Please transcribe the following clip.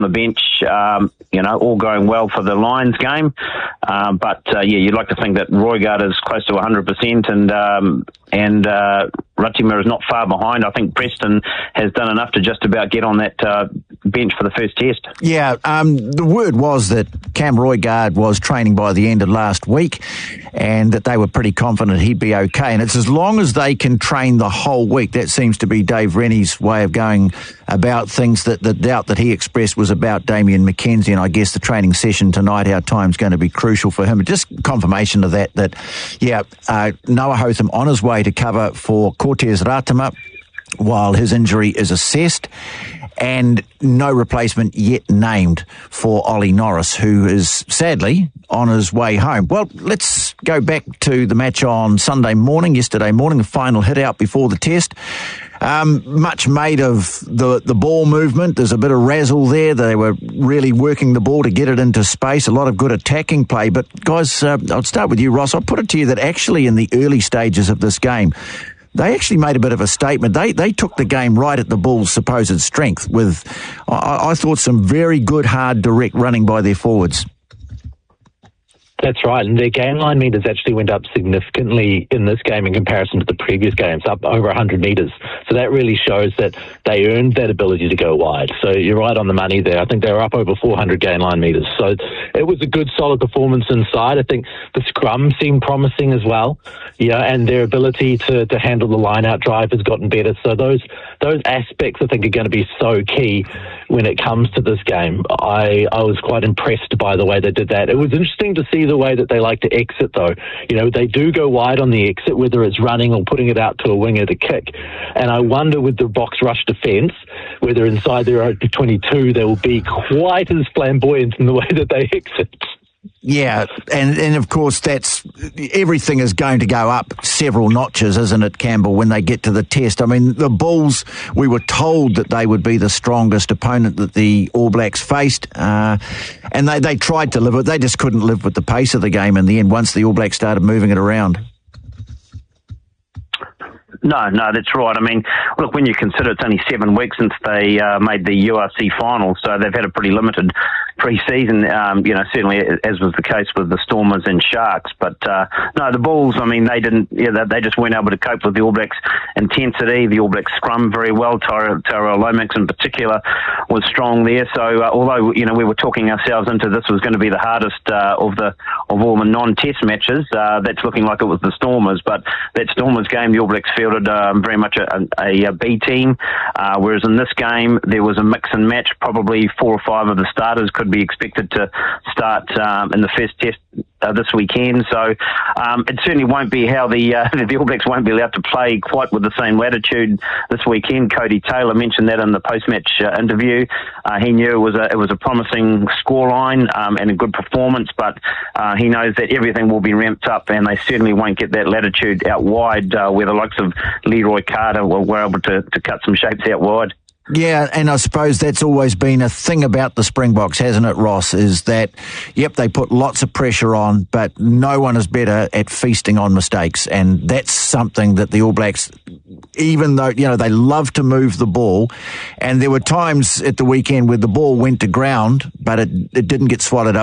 the bench, all going well for the Lions game. But you'd like to think that Roigard is close to 100%, and Ratima is not far behind. I think Preston has done enough to just about get on that bench for the first test. Yeah, the word was that Cam Roigard was training by the end of last week, and that they were pretty confident he'd be okay. And it's as long as they can train the whole week. That seems to be Dave Rennie's way of going about things. That the doubt that he expressed was about Damien McKenzie, and I guess the training session tonight, our time's going to be crucial for him. But just confirmation of that Noah Hotham on his way to cover for Cortez Ratima while his injury is assessed, and no replacement yet named for Ollie Norris, who is sadly on his way home. Well, let's go back to the match on yesterday morning, the final hit out before the test. Much made of the ball movement. There's a bit of razzle there. They were really working the ball to get it into space. A lot of good attacking play. But guys, I'll start with you, Ross. I'll put it to you that actually in the early stages of this game, they actually made a bit of a statement. They took the game right at the Bulls' supposed strength with, I thought, some very good, hard, direct running by their forwards. That's right, and their game line meters actually went up significantly in this game in comparison to the previous games, up over 100 metres. So that really shows that they earned that ability to go wide. So you're right on the money there. I think they were up over 400 game line meters. So it was a good, solid performance inside. I think the scrum seemed promising as well, and their ability to handle the line-out drive has gotten better. So those aspects, I think, are going to be so key when it comes to this game. I was quite impressed by the way they did that. It was interesting to see the way that they like to exit, though. They do go wide on the exit, whether it's running or putting it out to a winger to kick. And I wonder with the box rush defence, whether inside their own 22 they will be quite as flamboyant in the way that they exit. Yeah, and of course everything is going to go up several notches, isn't it, Campbell, when they get to the test? I mean, the Bulls, we were told that they would be the strongest opponent that the All Blacks faced, and they tried to live it. They just couldn't live with the pace of the game in the end once the All Blacks started moving it around. No, that's right. I mean, look, when you consider it's only 7 weeks since they made the URC final, so they've had a pretty limited pre-season, certainly as was the case with the Stormers and Sharks. But no, the Bulls, I mean, they just weren't able to cope with the All Blacks' intensity. The All Blacks scrum very well. Tyrell Lomax in particular was strong there. So although, we were talking ourselves into this was going to be the hardest of all the non-test matches, that's looking like it was the Stormers. But that Stormers game, the All Blacks fielded very much a B team, whereas in this game there was a mix and match. Probably 4 or 5 of the starters could be expected to start in the first test this weekend. So it certainly won't be how the All Blacks won't be allowed to play quite with the same latitude this weekend. Cody Taylor mentioned that in the post-match interview. He knew it was a promising scoreline and a good performance, but he knows that everything will be ramped up, and they certainly won't get that latitude out wide where the likes of Leroy Carter were able to cut some shapes out wide. Yeah, and I suppose that's always been a thing about the Springboks, hasn't it, Ross, is that, they put lots of pressure on, but no one is better at feasting on mistakes, and that's something that the All Blacks, even though, they love to move the ball, and there were times at the weekend where the ball went to ground, but it didn't get swatted up